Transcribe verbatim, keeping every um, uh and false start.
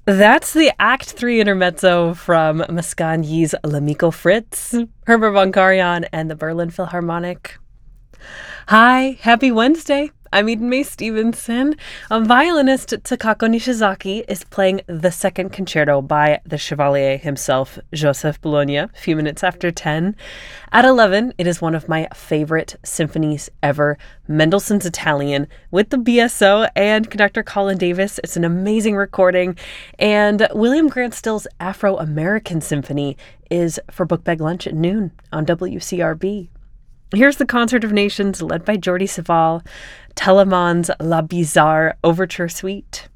That's the Act three intermezzo from Mascagni's L'Amico Fritz, Herbert von Karajan, and the Berlin Philharmonic. Hi, happy Wednesday. I'm Eden Mae Stevenson. A violinist Takako Nishizaki is playing the second concerto by the Chevalier himself, Joseph Bologna, a few minutes after ten. At eleven, it is one of my favorite symphonies ever, Mendelssohn's Italian, with the B S O and conductor Colin Davis. It's an amazing recording. And William Grant Still's Afro-American Symphony is for Book Bag Lunch at noon on W C R B. Here's the Concert of Nations led by Jordi Savall, Telemann's La Bizarre Overture Suite.